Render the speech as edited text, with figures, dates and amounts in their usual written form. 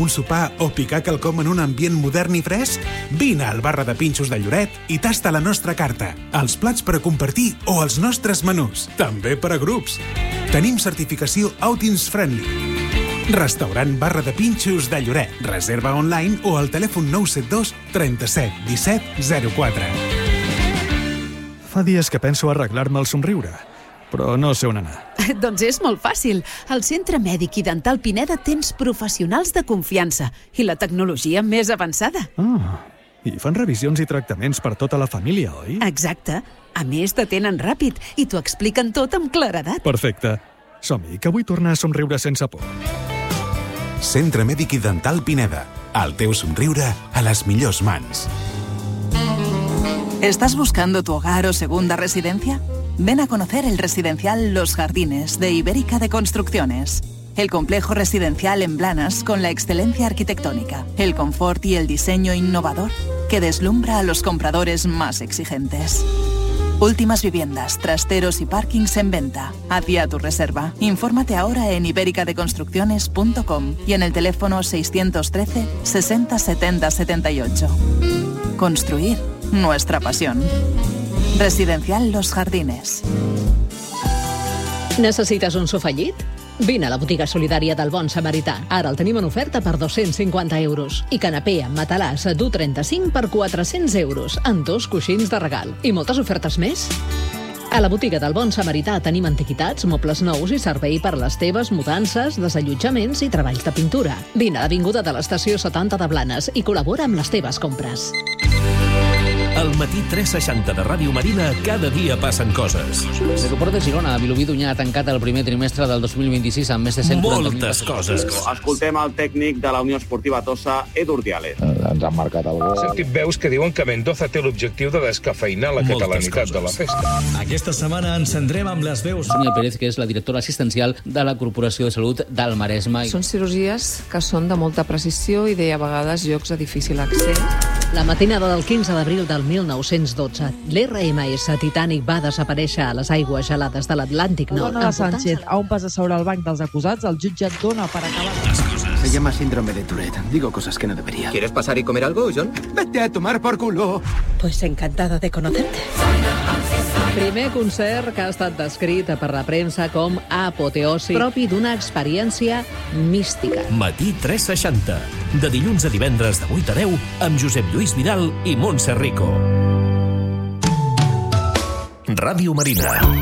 un sopar o picar quelcom en un ambient modern i fresc? Vine al Barra de Pinxos de Lloret i tasta la nostra carta, els plats per a compartir o els nostres menús, també per a grups. Tenim certificació Outings Friendly. Restaurant Barra de Pinxos de Lloret. Reserva online o al telèfon 972 37 17 04. Fa dies que penso arreglar-me el somriure, però no sé on anar. Doncs és molt fàcil. Al Centre Mèdic i Dental Pineda tens professionals de confiança i la tecnologia més avançada. I fan revisions i tractaments per tota la família, oi? Exacte. A més, t'atenen ràpid i t'ho expliquen tot amb claredat. Perfecte. Som-hi, que vull tornar a somriure sense por. Centre Mèdic i Dental Pineda. El teu somriure a les millors mans. ¿Estás buscando tu hogar o segunda residencia? Ven a conocer el residencial Los Jardines de Ibérica de Construcciones. El complejo residencial en Blanes con la excelencia arquitectónica, el confort y el diseño innovador que deslumbra a los compradores más exigentes. Últimas viviendas, trasteros y parkings en venta. Haz ya tu reserva. Infórmate ahora en ibericadeconstrucciones.com y en el teléfono 613 60 70 78. Construir nuestra pasión. Residencial Los Jardines. Necessites un sofallit? Vine a la botiga solidària del Bon Samarità. Ara el tenim en oferta per 250 euros. I canapé amb matalàs d'1,35 per 400 euros, amb 2 coixins de regal. I moltes ofertes més. A la botiga del Bon Samarità tenim antiquitats, mobles nous i servei per a les teves mudances, desallotjaments i treballs de pintura. Vine a l'Avinguda de l'Estació 70 de Blanes i col·labora amb les teves compres. Al matí 360 de Ràdio Marina, cada dia passen coses. L'aeroport de Girona, Vilobí d'Onyar, ha tancat el primer trimestre del 2026 amb més de 140.000 Moltes coses. Escoltem el tècnic de la Unió Esportiva Tossa, Edu Urdiales. Ens han marcat el gol. He sentit veus que diuen que Mendoza té l'objectiu de descafeïnar la catalanitat de la festa. Aquesta setmana encendrem amb les veus. Sonia Pérez, que és la directora assistencial de la Corporació de Salut del Maresme. Són cirurgies que són de molta precisió i de, a vegades, llocs de difícil accés. La matinada del 15 d'abril del 1912, l'RMS Titanic va desaparèixer a les aigües gelades de l'Atlàntic Nord. Dona Sánchez, a un pas de seure al banc dels acusats, el jutge dona per acabar... Se llama síndrome de Tourette. Digo cosas que no debería. ¿Quieres pasar y comer algo, John? Vete a tomar por culo. Pues encantada de conocerte. Primer concert que ha estat descrit per la premsa com apoteosi, propi d'una experiència mística. Matí 360. De dilluns a divendres de 8 a 10 amb Josep Lluís Vidal i Montse Rico. Ràdio Marina.